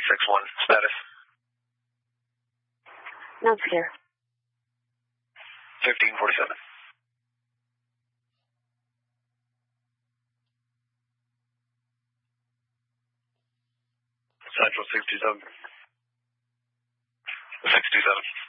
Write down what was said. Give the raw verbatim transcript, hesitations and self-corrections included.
six one. Status. Notes here. fifteen forty-seven. Central six two seven. six two seven.